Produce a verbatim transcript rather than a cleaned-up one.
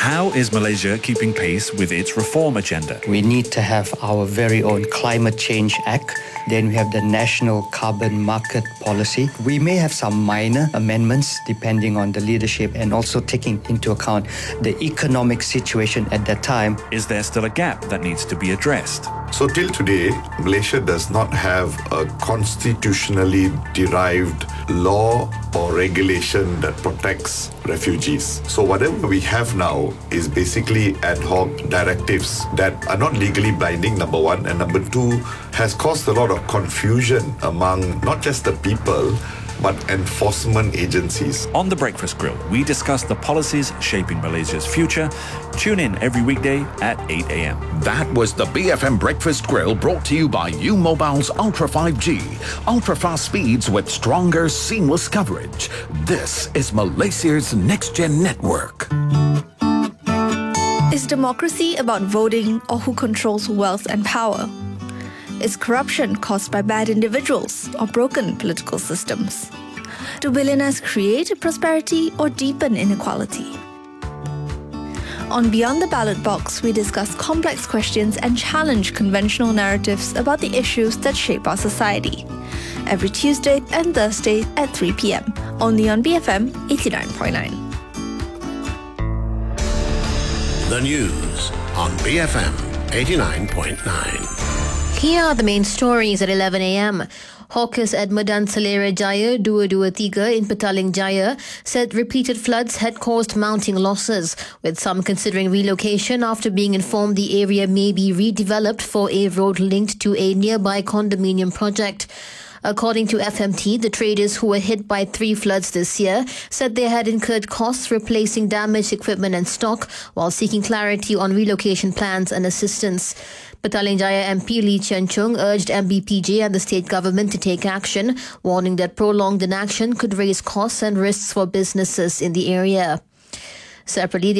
How is Malaysia keeping pace with its reform agenda? We need to have our very own Climate Change Act. Then we have the National Carbon Market Policy. We may have some minor amendments depending on the leadership and also taking into account the economic situation at that time. Is there still a gap that needs to be addressed? So till today, Malaysia does not have a constitutionally derived law or regulation that protects refugees. So whatever we have now is basically ad hoc directives that are not legally binding, number one, and number two, has caused a lot of confusion among not just the people, but enforcement agencies. On The Breakfast Grill, we discuss the policies shaping Malaysia's future. Tune in every weekday at eight a.m. That was the B F M Breakfast Grill, brought to you by U Mobile's Ultra five G. Ultra fast speeds with stronger, seamless coverage. This is Malaysia's next-gen network. Is democracy about voting or who controls wealth and power? Is corruption caused by bad individuals or broken political systems? Do billionaires create prosperity or deepen inequality? On Beyond the Ballot Box, we discuss complex questions and challenge conventional narratives about the issues that shape our society. Every Tuesday and Thursday at three p.m. only on B F M eighty-nine point nine. The news on B F M eighty-nine point nine. Here are the main stories at eleven a.m. Hawkers at Medan Selera Jaya two two three in Petaling Jaya said repeated floods had caused mounting losses, with some considering relocation after being informed the area may be redeveloped for a road linked to a nearby condominium project. According to F M T, the traders who were hit by three floods this year said they had incurred costs replacing damaged equipment and stock while seeking clarity on relocation plans and assistance. Petaling Jaya M P Lee Chen Chung urged M B P J and the state government to take action, warning that prolonged inaction could raise costs and risks for businesses in the area. Separately, the